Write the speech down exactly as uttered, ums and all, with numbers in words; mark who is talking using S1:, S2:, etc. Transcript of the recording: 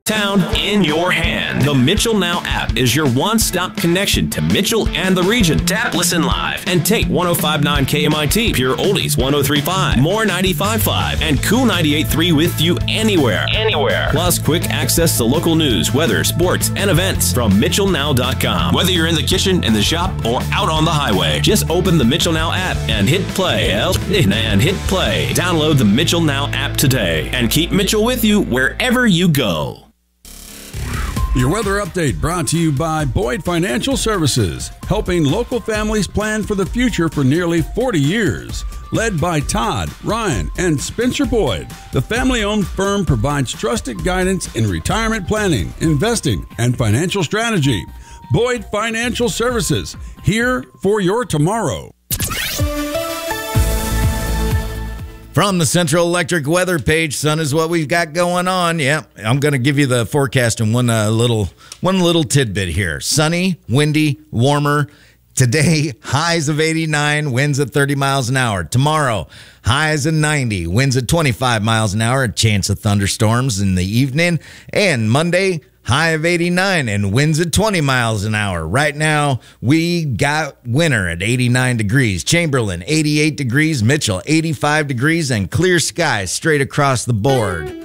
S1: Town in your hand. The Mitchell Now app is your one-stop connection to Mitchell and the region. Tap Listen Live and take one oh five point nine K M I T, Pure Oldies one oh three point five, More ninety-five point five, and Cool ninety-eight point three with you anywhere. Anywhere. Plus quick access to local news, weather, sports, and events from Mitchell Now dot com. Whether you're in the kitchen, in the shop, or out on the highway, just open the Mitchell Now app and hit play. And hit play. Download the Mitchell Now app today and keep Mitchell with you wherever you go.
S2: Your weather update brought to you by Boyd Financial Services, helping local families plan for the future for nearly forty years. Led by Todd, Ryan, and Spencer Boyd, the family-owned firm provides trusted guidance in retirement planning, investing, and financial strategy. Boyd Financial Services, here for your tomorrow.
S3: From the Central Electric weather page, sun is what we've got going on. Yeah, I'm going to give you the forecast in one uh, little one little tidbit here. Sunny, windy, warmer. Today, highs of eighty-nine, winds at thirty miles an hour. Tomorrow, highs of ninety, winds at twenty-five miles an hour. A chance of thunderstorms in the evening. And Monday, high of eighty-nine and winds at twenty miles an hour. Right now, we got winter at eighty-nine degrees. Chamberlain, eighty-eight degrees. Mitchell, eighty-five degrees. And clear skies straight across the board.